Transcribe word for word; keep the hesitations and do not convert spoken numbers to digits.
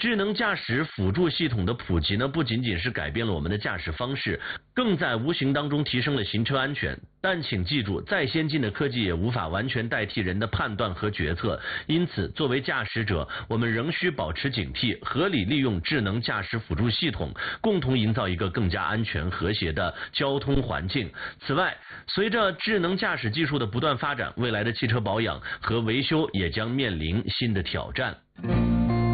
智能驾驶辅助系统的普及呢，不仅仅是改变了我们的驾驶方式，更在无形当中提升了行车安全。但请记住，再先进的科技也无法完全代替人的判断和决策，因此作为驾驶者，我们仍需保持警惕，合理利用智能驾驶辅助系统，共同营造一个更加安全和谐的交通环境。此外，随着智能驾驶技术的不断发展，未来的汽车保养和维修也将面临新的挑战。